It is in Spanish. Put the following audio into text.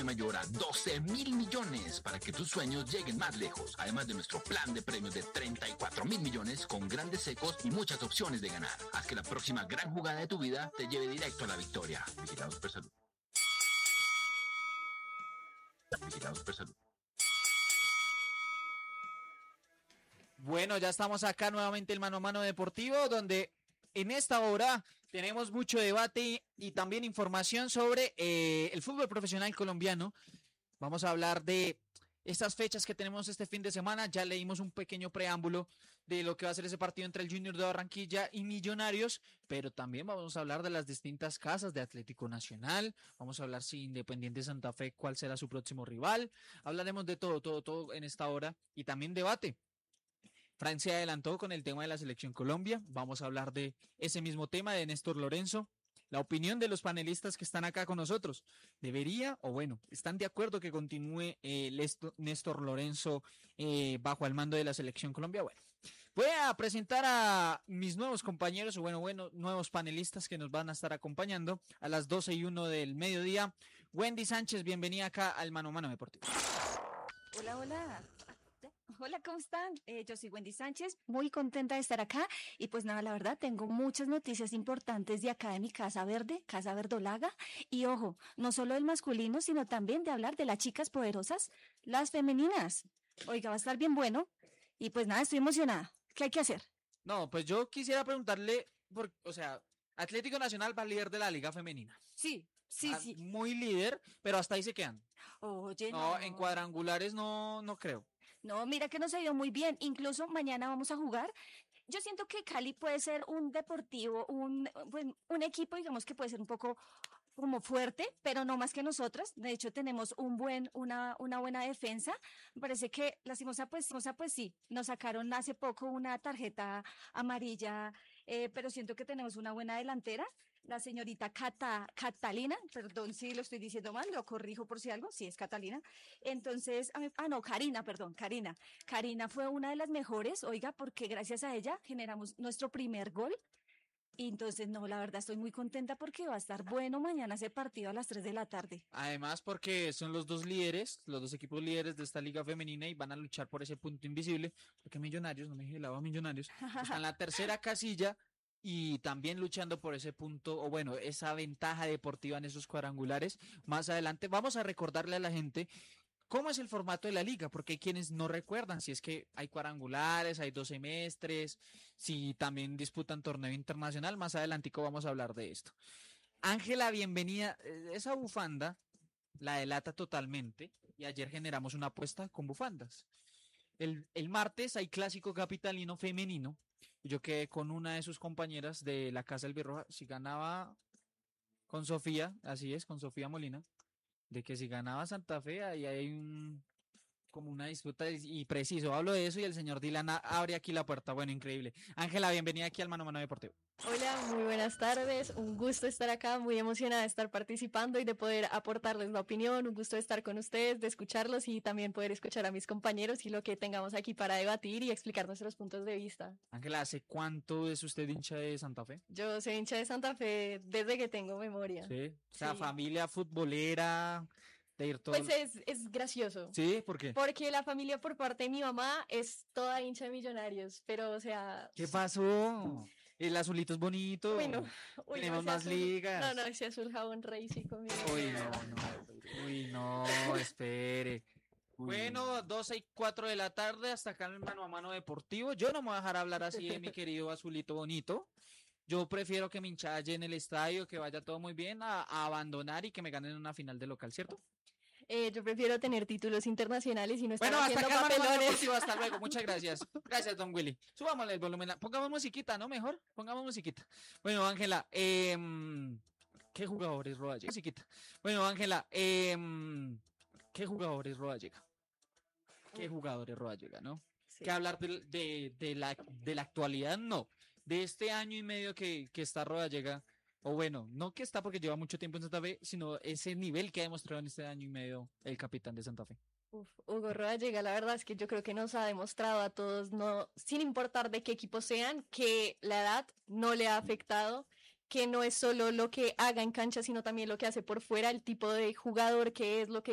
mayor a 12.000 millones para que tus sueños lleguen más lejos. Además de nuestro plan de premios de 34.000 millones con grandes secos y muchas opciones de ganar. Haz que la próxima gran jugada de tu vida te lleve directo a la victoria. Vigilados por Salud. Vigilados por Salud. Bueno, ya estamos acá nuevamente el Mano a Mano Deportivo, donde en esta hora tenemos mucho debate y también información sobre el fútbol profesional colombiano. Vamos a hablar de estas fechas que tenemos este fin de semana. Ya leímos un pequeño preámbulo de lo que va a ser ese partido entre el Junior de Barranquilla y Millonarios, pero también vamos a hablar de las distintas casas de Atlético Nacional. Vamos a hablar si Independiente Santa Fe, cuál será su próximo rival. Hablaremos de todo en esta hora y también debate. Francia adelantó con el tema de la selección Colombia. Vamos a hablar de ese mismo tema de Néstor Lorenzo. La opinión de los panelistas que están acá con nosotros. ¿Debería o bueno, están de acuerdo que continúe Néstor Lorenzo bajo el mando de la selección Colombia? Bueno, voy a presentar a mis nuevos compañeros, nuevos panelistas que nos van a estar acompañando a las 12:01 del mediodía. Wendy Sánchez, bienvenida acá al Mano a Mano Deportivo. Hola. Hola, ¿cómo están? Yo soy Wendy Sánchez, muy contenta de estar acá y pues nada, la verdad tengo muchas noticias importantes de acá de mi Casa Verde, Casa Verdolaga, y ojo, no solo del masculino, sino también de hablar de las chicas poderosas, las femeninas. Oiga, va a estar bien bueno y pues nada, estoy emocionada. ¿Qué hay que hacer? No, pues yo quisiera preguntarle, Atlético Nacional va líder de la Liga Femenina. Sí. Muy líder, pero hasta ahí se quedan. Oye, No, en cuadrangulares no creo. No, mira que nos ha ido muy bien. Incluso mañana vamos a jugar. Yo siento que Cali puede ser un deportivo, un equipo, digamos que puede ser un poco como fuerte, pero no más que nosotras. De hecho, tenemos una buena defensa. Me parece que lastimosa, pues sí, nos sacaron hace poco una tarjeta amarilla, pero siento que tenemos una buena delantera. La señorita Catalina, perdón si lo estoy diciendo mal, lo corrijo por si algo, sí es Catalina. Entonces, Karina, perdón, Karina. Karina fue una de las mejores, oiga, porque gracias a ella generamos nuestro primer gol. Y entonces, no, la verdad estoy muy contenta porque va a estar bueno mañana ese partido a las 3 de la tarde. Además, porque son los dos equipos líderes de esta liga femenina y van a luchar por ese punto invisible, porque Millonarios, no me gelaba Millonarios, está en la tercera casilla y también luchando por ese punto, o bueno, esa ventaja deportiva en esos cuadrangulares. Más adelante vamos a recordarle a la gente cómo es el formato de la liga, porque hay quienes no recuerdan si es que hay cuadrangulares, hay 2 semestres, si también disputan torneo internacional. Más adelantico vamos a hablar de esto. Ángela, bienvenida. Esa bufanda la delata totalmente y ayer generamos una apuesta con bufandas. El martes hay clásico capitalino femenino. Yo quedé con una de sus compañeras de la Casa del Birroja, si ganaba con Sofía, así es, con Sofía Molina, de que si ganaba Santa Fe, ahí hay como una disputa y preciso, hablo de eso y el señor Dylan abre aquí la puerta. Bueno, increíble. Ángela, bienvenida aquí al Mano a Mano Deportivo. Hola, muy buenas tardes, un gusto estar acá, muy emocionada de estar participando y de poder aportarles la opinión, un gusto de estar con ustedes, de escucharlos y también poder escuchar a mis compañeros y lo que tengamos aquí para debatir y explicar nuestros puntos de vista. Ángela, ¿hace cuánto es usted hincha de Santa Fe? Yo soy hincha de Santa Fe desde que tengo memoria. Sí, o sea, Sí. familia futbolera, de ir todo... Pues es gracioso. ¿Sí? ¿Por qué? Porque la familia por parte de mi mamá es toda hincha de Millonarios, pero o sea... ¿Qué pasó? El azulito es bonito. Bueno, Tenemos ese más azul- ligas. No, ese azul jabón rey sí conmigo. Uy, no, espere. Bueno, 2:04 de la tarde, hasta acá en el Mano a Mano Deportivo. Yo no me voy a dejar hablar así de mi querido azulito bonito. Yo prefiero que me hinchalle en el estadio, que vaya todo muy bien, a abandonar y que me ganen una final de local, ¿cierto? Yo prefiero tener títulos internacionales y no estar Bueno, hasta haciendo acá el Mano a Mano papelones. Deportivo, hasta luego, muchas gracias. Gracias, don Willy. Subámosle el volumen. Pongamos musiquita, ¿no? Mejor, pongamos musiquita. Bueno, Ángela, ¿qué jugadores roba llega? Musiquita. Bueno, Ángela, ¿qué jugadores roba llega? ¿Qué jugadores roba llega, no? Sí. Que hablar de la actualidad, no. De este año y medio que está Rodallega, o bueno, no que está porque lleva mucho tiempo en Santa Fe, sino ese nivel que ha demostrado en este año y medio el capitán de Santa Fe. Hugo Rodallega, la verdad es que yo creo que nos ha demostrado a todos, no, sin importar de qué equipo sean, que la edad no le ha afectado, que no es solo lo que haga en cancha, sino también lo que hace por fuera, el tipo de jugador que es, lo que